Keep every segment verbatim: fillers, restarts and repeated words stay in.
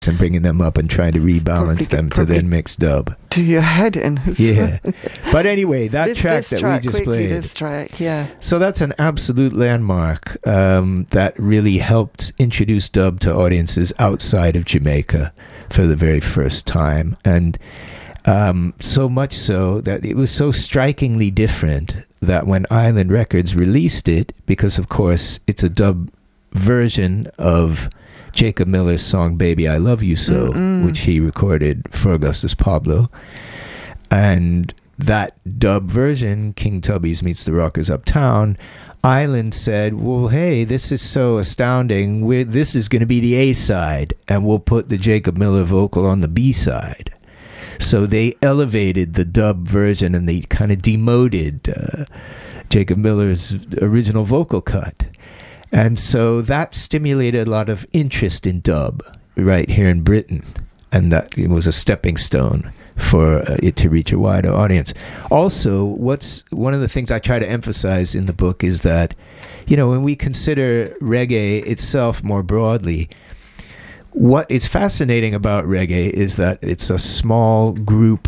and bringing them up and trying to rebalance Probably- them to probably then mix dub. Do your head in. Yeah. But anyway, that this, track this that track, we just quickly, played. This track, yeah. So that's an absolute landmark um, that really helped introduce dub to audiences outside of Jamaica for the very first time. And um, so much so that it was so strikingly different that when Island Records released it, because of course it's a dub version of Jacob Miller's song Baby I Love You So, Mm-mm. which he recorded for Augustus Pablo. And that dub version, King Tubby's Meets the Rockers Uptown, Island said, well, hey, this is so astounding. We're, this is going to be the A side, and we'll put the Jacob Miller vocal on the B side. So they elevated the dub version and they kind of demoted uh, Jacob Miller's original vocal cut. And so that stimulated a lot of interest in dub right here in Britain. And that it was a stepping stone for uh, it to reach a wider audience. Also, what's one of the things I try to emphasize in the book is that, you know, when we consider reggae itself more broadly, what is fascinating about reggae is that it's a small group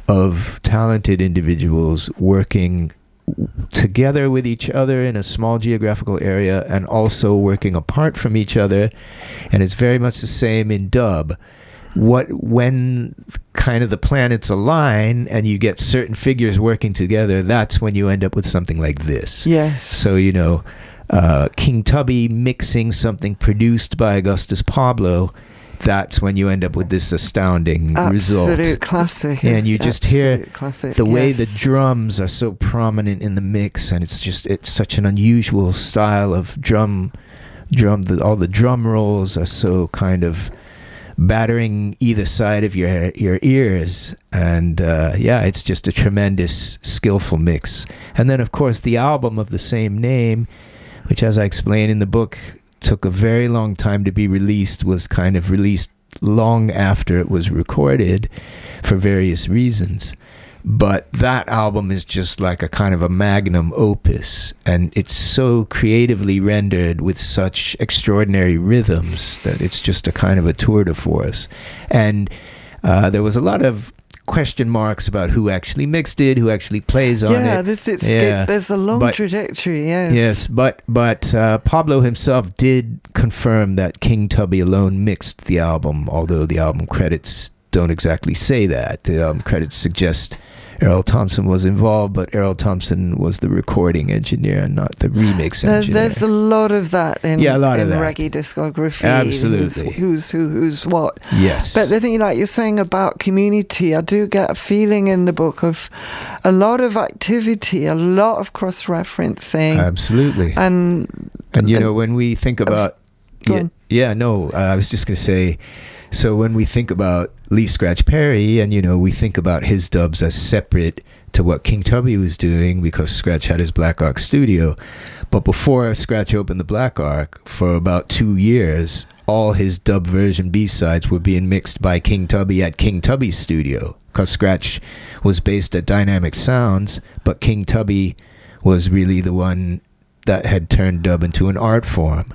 of talented individuals working together with each other in a small geographical area and also working apart from each other. And it's very much the same in dub. What when kind of the planets align and you get certain figures working together, that's when you end up with something like this. Yes. So, you know, uh, King Tubby mixing something produced by Augustus Pablo, that's when you end up with this astounding Absolute result. Absolute classic. And you just hear classic, the way yes. the drums are so prominent in the mix, and it's just it's such an unusual style of drum drum the, all the drum rolls are so kind of battering either side of your your ears, and uh, yeah, it's just a tremendous skillful mix. And then of course the album of the same name, which as I explain in the book took a very long time to be released, was kind of released long after it was recorded for various reasons. But that album is just like a kind of a magnum opus, and it's so creatively rendered with such extraordinary rhythms that it's just a kind of a tour de force. And uh, there was a lot of question marks about who actually mixed it, who actually plays on yeah, it. This, it's, yeah, it, there's a long but, trajectory, yes. Yes, but but uh, Pablo himself did confirm that King Tubby alone mixed the album, although the album credits don't exactly say that. The album credits suggest Errol Thompson was involved, but Errol Thompson was the recording engineer, not the remix There, engineer. there's a lot of that in, yeah, a lot in of that. reggae discography. Absolutely. Who's, who's who, who's what. Yes. But the thing, like you're saying about community, I do get a feeling in the book of a lot of activity, a lot of cross-referencing. Absolutely. And, and you and, know, when we think about... Go yeah, on. yeah, no, uh, I was just going to say... So when we think about Lee Scratch Perry, and, you know, we think about his dubs as separate to what King Tubby was doing because Scratch had his Black Ark studio. But before Scratch opened the Black Ark, for about two years, all his dub version B-sides were being mixed by King Tubby at King Tubby's studio, because Scratch was based at Dynamic Sounds, but King Tubby was really the one that had turned dub into an art form.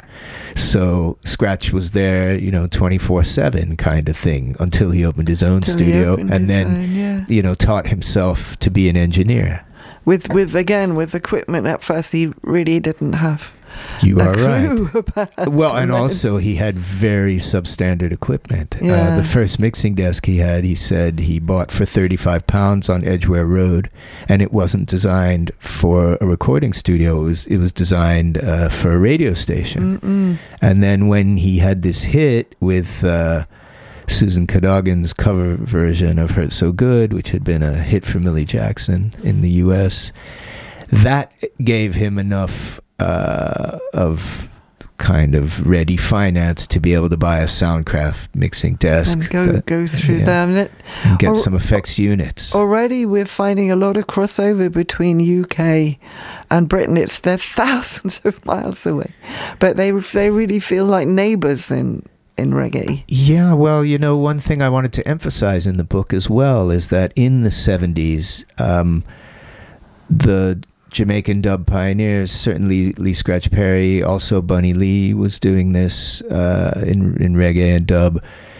So Scratch was there, you know, twenty-four seven kind of thing until he opened his own Until he studio opened and his then, own, yeah. you know, taught himself to be an engineer. With, with again, with equipment at first he really didn't have You a are clue right. about. Well, and also he had very substandard equipment. Yeah. Uh, the first mixing desk he had, he said he bought for thirty-five pounds on Edgware Road, and it wasn't designed for a recording studio. It was, it was designed uh, for a radio station. Mm-mm. And then when he had this hit with uh, Susan Cadogan's cover version of Hurt So Good, which had been a hit for Millie Jackson in the U S, that gave him enough uh, of kind of ready finance to be able to buy a Soundcraft mixing desk And go that- go through yeah, them. Let- and get Al- some effects units. Already we're finding a lot of crossover between U K and Britain. It's they're thousands of miles away, but they they really feel like neighbours in in reggae. Yeah, well, you know, one thing I wanted to emphasize in the book as well is that in the seventies, um, the Jamaican dub pioneers, certainly Lee Scratch Perry, also Bunny Lee was doing this uh, in in reggae and dub.